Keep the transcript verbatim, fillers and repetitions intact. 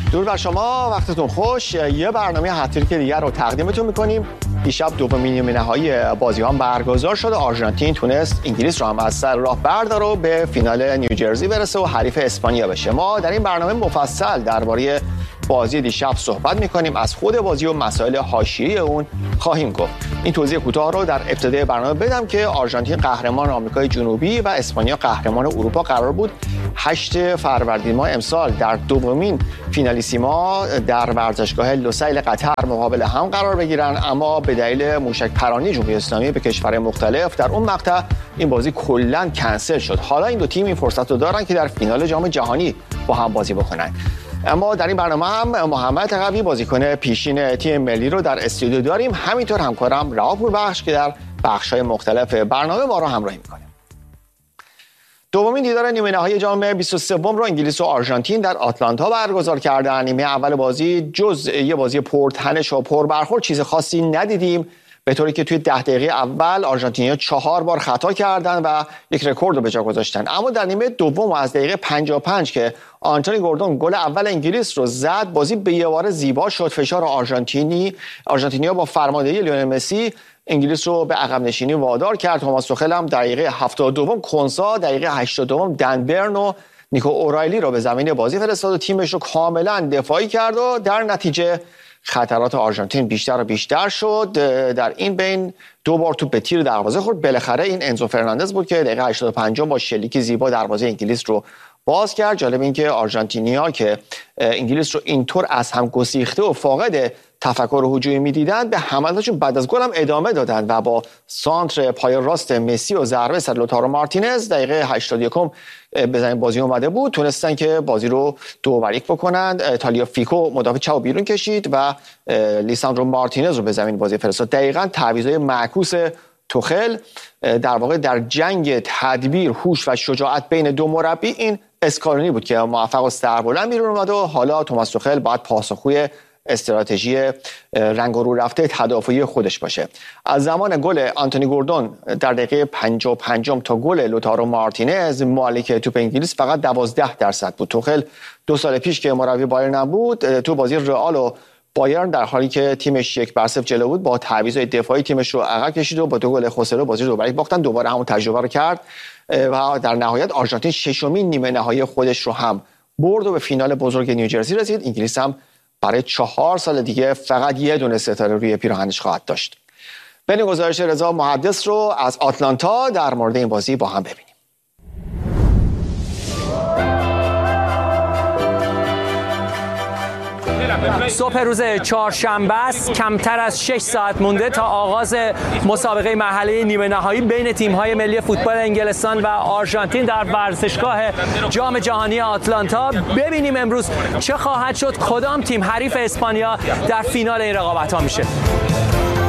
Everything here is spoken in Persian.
درود بر شما، وقتتون خوش. یه برنامه هتریک دیگر رو تقدیمتون میکنیم. دیشب دومین نیمه نهایی بازی ها برگزار شد. آرژانتین تونست انگلیس رو هم از سر راه برداره و به فینال نیوجرسی برسه و حریف اسپانیا بشه. ما در این برنامه مفصل درباره بازی دیشب صحبت میکنیم. از خود بازی و مسائل حاشیه‌ای اون خواهیم گفت. این توضیح کوتاه رو در ابتدای برنامه بدم که آرژانتین قهرمان آمریکای جنوبی و اسپانیا قهرمان اروپا قرار بود هشت فروردین ماه امسال در دومین فینالیسیما در ورزشگاه لوسیل قطر مقابل هم قرار بگیرن، اما به دلیل موشک پرانی جمهوری اسلامی به کشورهای مختلف در اون مقطع این بازی کلاً کنسل شد. حالا این دو تیم این فرصت رو دارن که در فینال جام جهانی با هم بازی بکنن. اما در این برنامه هم محمد تقوی بازیکن پیشین تیم ملی رو در استودیو داریم، همینطور همکارم رها پوربخش که در بخش‌های مختلف برنامه ما رو همراهی می‌کنه. دومین دیدار نیمه نهایی جام بیست و سه رو انگلیس و آرژانتین در آتلانتا برگزار کردن. نیمه اول بازی جز یه بازی پرتنش و پربرخورد چیز خاصی ندیدیم، به طوری که توی ده دقیقه اول آرژانتینی‌ها چهار بار خطا کردن و یک رکورد رو به جا گذاشتن. اما در نیمه دوم و از دقیقه پنجاه و پنج که آنتونی گوردون گل اول انگلیس رو زد، بازی به یه بار زیبا شد. فشار آرژانتینی آرژانتینی‌ها با فرماندهی لیونل مسی انگلیس رو به عقب نشینی وادار کرد. توماس توخل هم دقیقه هفتاد و دو کنسا، دقیقه هشتاد و دو دن برن و نیکو اورایلی رو به زمین بازی فرستاد و تیمش رو کاملا دفاعی کرد و در نتیجه خطرات آرژانتین بیشتر و بیشتر شد. در این بین دو بار توپ به تیر دروازه خورد. بالاخره این انزو فرناندز بود که دقیقه هشتاد و پنج با شلیکی زیبا دروازه انگلیس رو باز کرد. جالب این که آرژانتینی‌ها که انگلیس رو اینطور از هم گسیخته و فاقد تفکر هجومی می‌دیدند، به حملاتشون بعد از گل هم ادامه دادند و با سانتر پای راست مسی و ضربه سر لوتارو مارتینز دقیقه هشتاد و یک به زمین بازی اومده بود، تونستن که بازی رو دو بر یک بکنند. تالیا فیکو مدافع چپ بیرون کشید و لیساندرو مارتینز رو به زمین بازی فرستاد. دقیقاً تعویضای معکوس توخل در واقع در جنگ تدبیر، هوش و شجاعت بین دو مربی این اسکالونی بود که موفق و سربلند بیرون اومد و حالا توماس توخل باید پاسخگوی استراتژی رنگ و رو رفته تدافعی خودش باشه. از زمان گل آنتونی گوردون در دقیقه پنجاه و پنج تا گل لوتارو مارتینز مالک توپ انگلیس فقط دوازده درصد بود. توخل دو سال پیش که مربی بایرن بود، تو بازی رئال و بایرن در حالی که تیمش یک بر صفر جلو بود با تعویضای دفاعی تیمش رو عقب کشید و با دو گل خسرو بازی رو دو بر یک باختن. دوباره همون تجربه رو کرد و در نهایت آرژانتین ششمین نیمه نهایی خودش رو هم برد و به فینال بزرگ نیوجرسی رسید. انگلیس هم برای چهار سال دیگه فقط یه دونه ستاره روی پیراهنش خواهد داشت. بریم گزارش رضا محدث رو از آتلانتا در مورد این بازی با هم ببینیم. صبح روز چهارشنبه است، کمتر از شش ساعت مونده تا آغاز مسابقه مرحله نیمه نهایی بین تیم‌های ملی فوتبال انگلستان و آرژانتین در ورزشگاه جام جهانی آتلانتا. ببینیم امروز چه خواهد شد، کدام تیم حریف اسپانیا در فینال این رقابت‌ها میشه.